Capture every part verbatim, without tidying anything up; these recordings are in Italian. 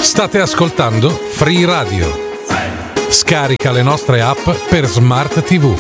State ascoltando Free Radio. Scarica le nostre app per Smart tivù.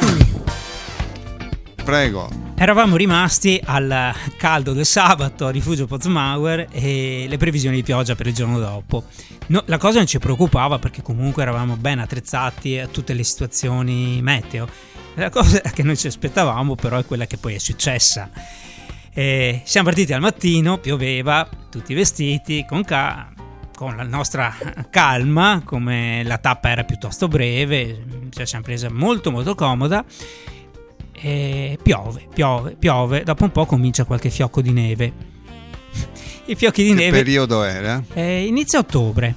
Prego. Eravamo rimasti al caldo del sabato a Rifugio Potsmauer e le previsioni di pioggia per il giorno dopo. No, la cosa non ci preoccupava perché comunque eravamo ben attrezzati a tutte le situazioni meteo. La cosa che noi ci aspettavamo però è quella che poi è successa. E siamo partiti al mattino, pioveva, tutti vestiti, con, ca- con la nostra calma, come la tappa era piuttosto breve, ci siamo presa molto molto comoda. E piove, piove, piove, dopo un po' comincia qualche fiocco di neve. I fiocchi di che neve. Che periodo era? Eh, inizio ottobre.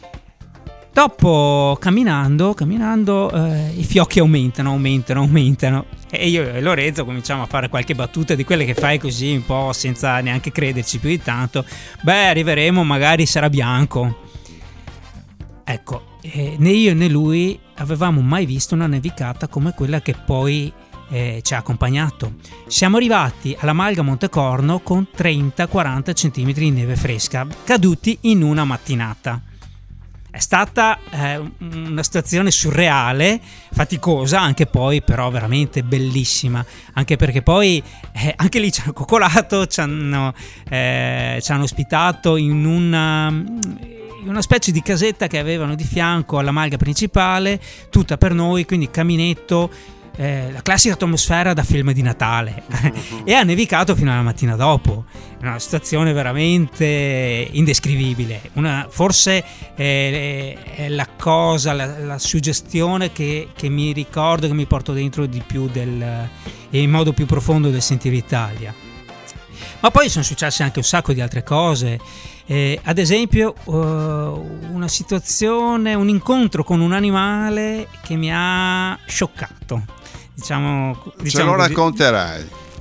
Dopo camminando, camminando, eh, i fiocchi aumentano, aumentano, aumentano. E io e Lorenzo cominciamo a fare qualche battuta di quelle che fai così un po' senza neanche crederci più di tanto. Beh, arriveremo, magari sarà bianco. Ecco, eh, né io né lui avevamo mai visto una nevicata come quella che poi eh, ci ha accompagnato. Siamo arrivati alla Malga Montecorno con trenta quaranta centimetri di neve fresca, caduti in una mattinata. È stata eh, una situazione surreale, faticosa, anche poi però veramente bellissima, anche perché poi eh, anche lì ci hanno coccolato, ci hanno, eh, ci hanno ospitato in una, in una specie di casetta che avevano di fianco alla malga principale, tutta per noi, quindi caminetto, eh, la classica atmosfera da film di Natale. E ha nevicato fino alla mattina dopo. Una situazione veramente indescrivibile. Una, forse è, è la cosa, la, la suggestione che, che mi ricordo, che mi porto dentro di più del, in modo più profondo del sentire Italia. Ma poi sono successe anche un sacco di altre cose. Eh, ad esempio uh, una situazione, un incontro con un animale che mi ha scioccato. Diciamo, diciamo Ce lo così. racconterai.